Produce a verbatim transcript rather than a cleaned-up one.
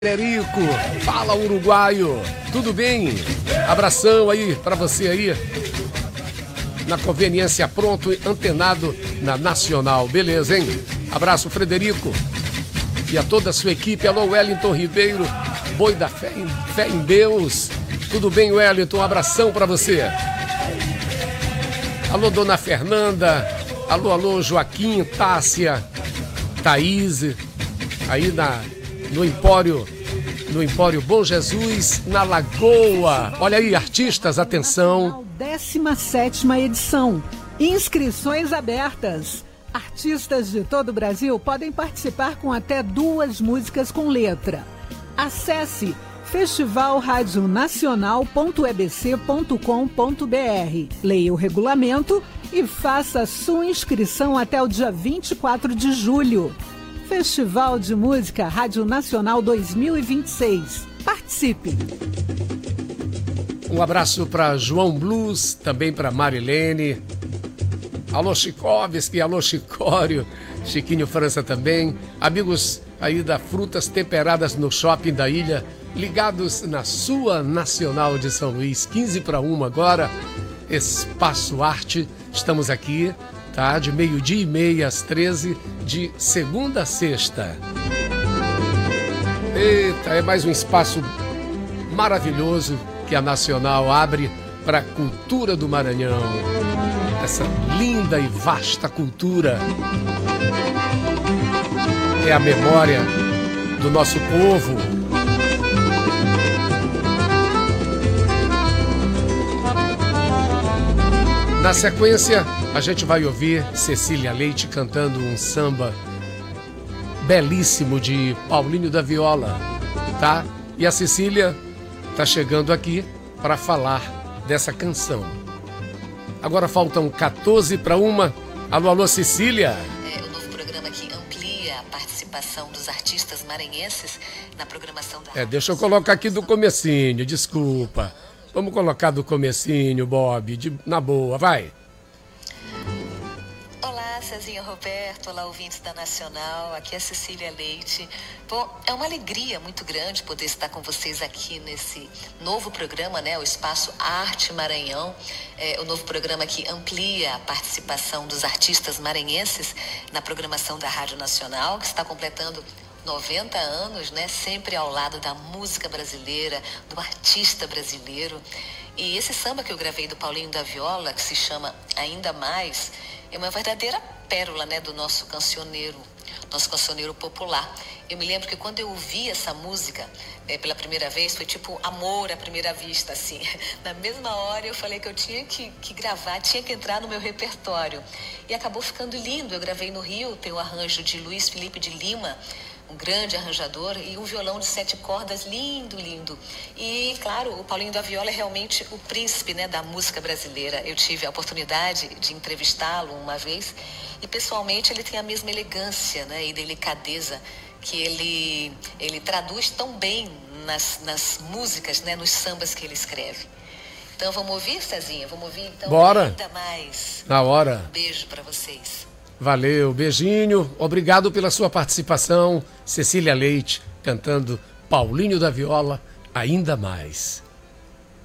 Frederico, fala uruguaio, tudo bem? Abração aí pra você aí, na conveniência pronto, antenado na Nacional, beleza, hein? Abraço, Frederico, e a toda a sua equipe. Alô, Wellington Ribeiro, boi da fé em, fé em Deus, tudo bem, Wellington? Um abração pra você. Alô, dona Fernanda, alô, alô, Joaquim, Tássia, Thaís, aí na... no Empório, no Empório Bom Jesus, na Lagoa. Olha aí, artistas, atenção. décima sétima edição. Inscrições abertas. Artistas de todo o Brasil podem participar com até duas músicas com letra. Acesse festival rádio nacional ponto e b c ponto com ponto b r. Leia o regulamento e faça sua inscrição até o dia vinte e quatro de julho. Festival de Música Rádio Nacional dois mil e vinte e seis. Participe! Um abraço para João Blues, também para Marilene. Alô Chikovski, alô Chicório, Chiquinho França também. Amigos aí da Frutas Temperadas no Shopping da Ilha, ligados na sua Nacional de São Luís, quinze para uma agora. Espaço Arte, estamos aqui. Tá, de meio-dia e meia às treze, de segunda a sexta. Eita, é mais um espaço maravilhoso que a Nacional abre para a cultura do Maranhão. Essa linda e vasta cultura. É a memória do nosso povo. Na sequência, a gente vai ouvir Cecília Leite cantando um samba belíssimo de Paulinho da Viola, tá? E a Cecília tá chegando aqui para falar dessa canção. Agora faltam quatorze para uma. Alô, alô, Cecília. É o novo programa que amplia a participação dos artistas maranhenses na programação da... É, deixa eu colocar aqui do comecinho, desculpa. Vamos colocar do comecinho, Bob, de, na boa, vai. Olá, Cezinha Roberto, olá, ouvintes da Nacional, aqui é a Cecília Leite. Bom, é uma alegria muito grande poder estar com vocês aqui nesse novo programa, né, o Espaço Arte Maranhão, é, o novo programa que amplia a participação dos artistas maranhenses na programação da Rádio Nacional, que está completando noventa anos, né? Sempre ao lado da música brasileira, do artista brasileiro. E esse samba que eu gravei do Paulinho da Viola, que se chama Ainda Mais, é uma verdadeira pérola, né, do nosso cancioneiro, nosso cancioneiro popular. Eu me lembro que quando eu ouvi essa música é, pela primeira vez, foi tipo amor à primeira vista, assim. Na mesma hora eu falei que eu tinha que, que gravar, tinha que entrar no meu repertório. E acabou ficando lindo. Eu gravei no Rio, tem o arranjo de Luiz Felipe de Lima, um grande arranjador, e um violão de sete cordas, lindo, lindo. E, claro, o Paulinho da Viola é realmente o príncipe, né, da música brasileira. Eu tive a oportunidade de entrevistá-lo uma vez, e pessoalmente ele tem a mesma elegância, né, e delicadeza que ele, ele traduz tão bem nas, nas músicas, né, nos sambas que ele escreve. Então vamos ouvir, Cezinha? Vamos ouvir então? Bora. Ainda Mais. Na hora. Um beijo para vocês. Valeu, beijinho, obrigado pela sua participação. Cecília Leite cantando Paulinho da Viola, Ainda Mais.